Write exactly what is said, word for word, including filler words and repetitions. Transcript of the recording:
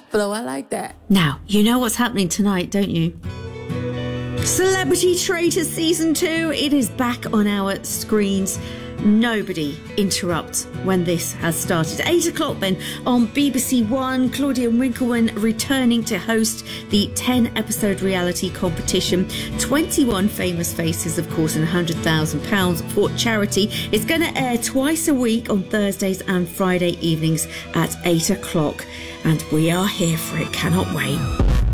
flow. I like that. Now, you know what's happening tonight, don't you? Celebrity Traitors Season two. It is back on our screens. Nobody interrupt when this has started. Eight o'clock then on B B C One. Claudia Winkleman returning to host the ten episode reality competition. twenty-one famous faces, of course, and one hundred thousand pounds for charity. It's going to air twice a week on Thursdays and Friday evenings at eight o'clock. And we are here for it. Cannot wait.